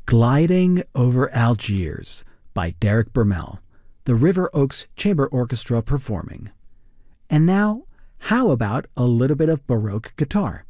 Gliding Over Algiers by Derek Bermel, the River Oaks Chamber Orchestra performing. And now, how about a little bit of Baroque guitar?